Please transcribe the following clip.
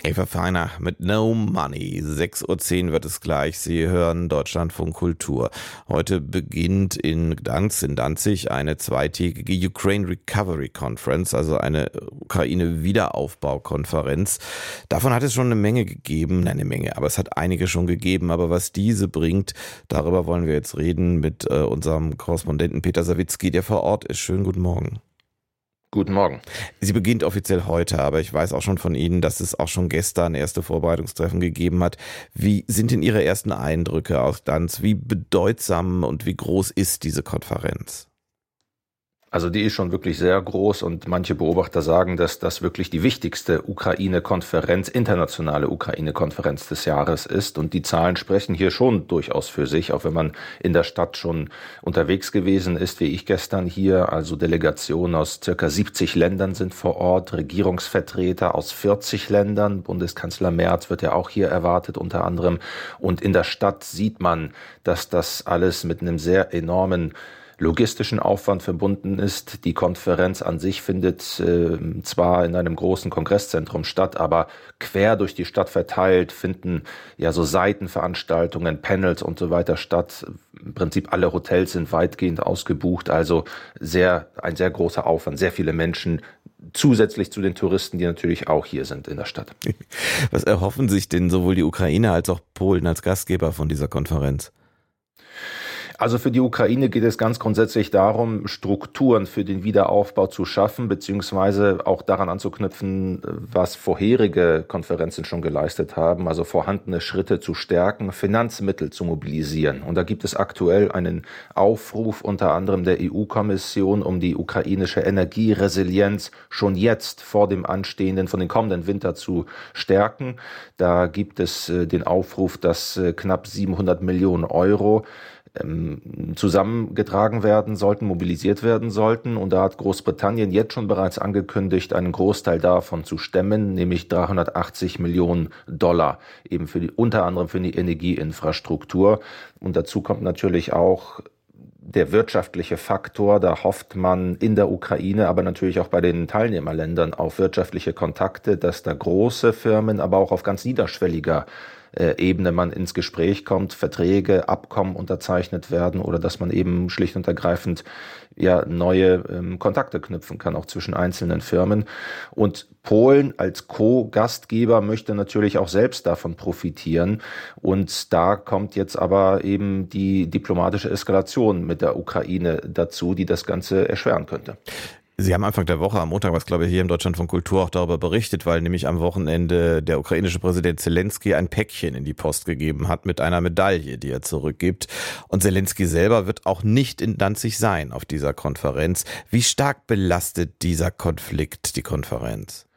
Eva Feiner mit No Money. 6:10 Uhr wird es gleich. Sie hören Deutschlandfunk Kultur. Heute beginnt in Danzig eine zweitägige Ukraine Recovery Conference, also eine Ukraine-Wiederaufbaukonferenz. Davon hat es schon eine Menge gegeben. Nein, eine Menge, aber es hat einige schon gegeben. Aber was diese bringt, darüber wollen wir jetzt reden mit unserem Korrespondenten Peter Sawicki, der vor Ort ist. Schönen guten Morgen. Guten Morgen. Sie beginnt offiziell heute, aber ich weiß auch schon von Ihnen, dass es auch schon gestern erste Vorbereitungstreffen gegeben hat. Wie sind denn Ihre ersten Eindrücke aus Danzig? Wie bedeutsam und wie groß ist diese Konferenz? Also die ist schon wirklich sehr groß und manche Beobachter sagen, dass das wirklich die wichtigste Ukraine-Konferenz, internationale Ukraine-Konferenz des Jahres ist. Und die Zahlen sprechen hier schon durchaus für sich, auch wenn man in der Stadt schon unterwegs gewesen ist, wie ich gestern hier. Also Delegationen aus circa 70 Ländern sind vor Ort, Regierungsvertreter aus 40 Ländern. Bundeskanzler Merz wird ja auch hier erwartet unter anderem. Und in der Stadt sieht man, dass das alles mit einem sehr enormen logistischen Aufwand verbunden ist. Die Konferenz an sich findet zwar in einem großen Kongresszentrum statt, aber quer durch die Stadt verteilt finden ja so Seitenveranstaltungen, Panels und so weiter statt. Im Prinzip alle Hotels sind weitgehend ausgebucht, also ein sehr großer Aufwand, sehr viele Menschen zusätzlich zu den Touristen, die natürlich auch hier sind in der Stadt. Was erhoffen sich denn sowohl die Ukraine als auch Polen als Gastgeber von dieser Konferenz? Also für die Ukraine geht es ganz grundsätzlich darum, Strukturen für den Wiederaufbau zu schaffen, beziehungsweise auch daran anzuknüpfen, was vorherige Konferenzen schon geleistet haben, also vorhandene Schritte zu stärken, Finanzmittel zu mobilisieren. Und da gibt es aktuell einen Aufruf unter anderem der EU-Kommission, um die ukrainische Energieresilienz schon jetzt vor dem kommenden Winter zu stärken. Da gibt es den Aufruf, dass knapp 700 Millionen Euro zusammengetragen werden sollten, mobilisiert werden sollten. Und da hat Großbritannien jetzt schon bereits angekündigt, einen Großteil davon zu stemmen, nämlich 380 Millionen Dollar, eben unter anderem für die Energieinfrastruktur. Und dazu kommt natürlich auch der wirtschaftliche Faktor. Da hofft man in der Ukraine, aber natürlich auch bei den Teilnehmerländern auf wirtschaftliche Kontakte, dass da große Firmen, aber auch auf ganz niederschwelliger Ebene man ins Gespräch kommt, Verträge, Abkommen unterzeichnet werden oder dass man eben schlicht und ergreifend ja neue Kontakte knüpfen kann, auch zwischen einzelnen Firmen. Und Polen als Co-Gastgeber möchte natürlich auch selbst davon profitieren. Und da kommt jetzt aber eben die diplomatische Eskalation mit der Ukraine dazu, die das Ganze erschweren könnte. Sie haben Anfang der Woche, am Montag, was glaube ich hier im Deutschlandfunk Kultur auch darüber berichtet, weil nämlich am Wochenende der ukrainische Präsident Zelensky ein Päckchen in die Post gegeben hat mit einer Medaille, die er zurückgibt. Und Zelensky selber wird auch nicht in Danzig sein auf dieser Konferenz. Wie stark belastet dieser Konflikt die Konferenz?